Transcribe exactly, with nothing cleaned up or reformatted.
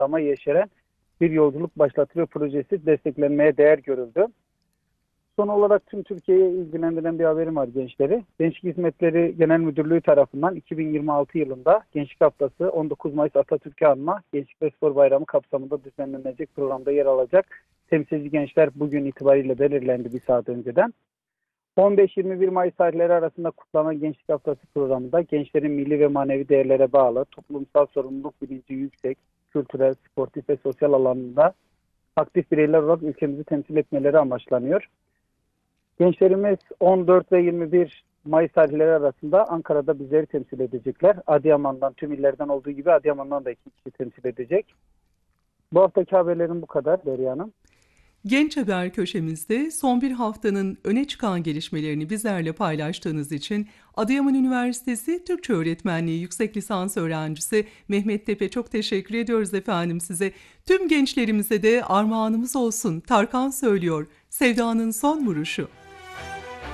kutlama yeşeren bir yolculuk başlatıyor projesi desteklenmeye değer görüldü. Son olarak tüm Türkiye'yi ilgilendiren bir haberim var gençleri. Gençlik Hizmetleri Genel Müdürlüğü tarafından iki bin yirmi altı yılında Gençlik Haftası on dokuz Mayıs Atatürk'ü anma Gençlik ve Spor Bayramı kapsamında düzenlenecek programda yer alacak temsilci gençler bugün itibariyle belirlendi bir saat önceden. on beş yirmi bir Mayıs tarihleri arasında kutlanan Gençlik Haftası programında gençlerin milli ve manevi değerlere bağlı, toplumsal sorumluluk bilinci yüksek, kültürel, sportif ve sosyal alanında aktif bireyler olarak ülkemizi temsil etmeleri amaçlanıyor. Gençlerimiz on dört ve yirmi bir Mayıs tarihleri arasında Ankara'da bizleri temsil edecekler. Adıyaman'dan, tüm illerden olduğu gibi Adıyaman'dan da iki kişi temsil edecek. Bu haftaki haberlerim bu kadar Derya Hanım. Genç Haber köşemizde son bir haftanın öne çıkan gelişmelerini bizlerle paylaştığınız için Adıyaman Üniversitesi Türkçe Öğretmenliği Yüksek Lisans Öğrencisi Mehmet Tepe çok teşekkür ediyoruz efendim size. Tüm gençlerimize de armağanımız olsun. Tarkan söylüyor, Sevdanın son vuruşu.